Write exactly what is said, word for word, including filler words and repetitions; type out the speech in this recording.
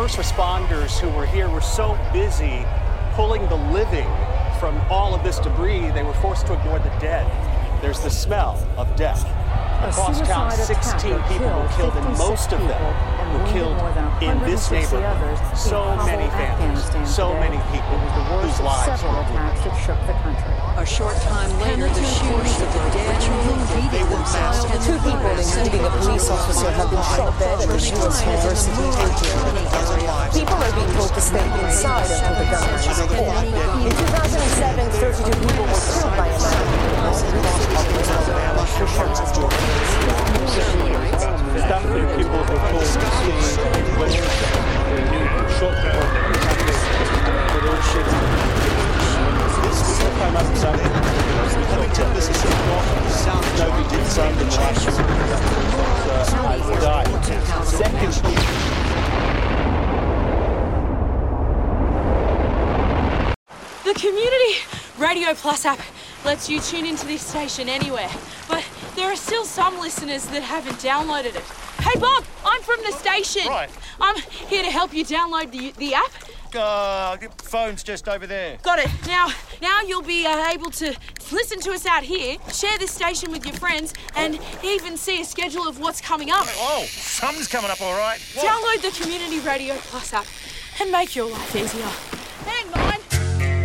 first responders who were here were so busy pulling the living from all of this debris, they were forced to ignore the dead. There's the smell of death. Across town, sixteen people were killed, and most of them were killed in this neighborhood. So many families, so many people whose lives were ruined. A short time later, the shooters of the dead They were massive. Two people, including a police officer, have been shot dead at the U S University atrium. People are being told to stay inside until the gunman is caught. In two thousand seven, thirty-two people were killed by a man. Definitely people were told to stay when shot for those shit. Time hasn't sounded. Let me tell this is not nobody did sound in the last year. Has died. Second. The Community Radio Plus app lets you tune into this station anywhere, but there are still some listeners that haven't downloaded it. Hey Bob, I'm from the station. Right. I'm here to help you download the the app. Uh, phone's just over there. Got it. Now, now you'll be uh, able to listen to us out here, share this station with your friends, and even see a schedule of what's coming up. Oh, something's coming up all right. What? Download the Community Radio Plus app and make your life easier. Hang on.